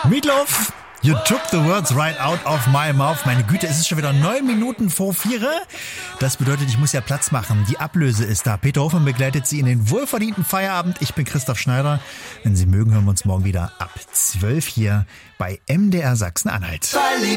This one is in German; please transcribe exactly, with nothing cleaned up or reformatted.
Meatloaf, you took the words right out of my mouth. Meine Güte, es ist schon wieder neun Minuten vor vier. Das bedeutet, ich muss ja Platz machen. Die Ablöse ist da. Peter Hoffmann begleitet Sie in den wohlverdienten Feierabend. Ich bin Christoph Schneider. Wenn Sie mögen, hören wir uns morgen wieder ab zwölf hier bei M D R Sachsen-Anhalt.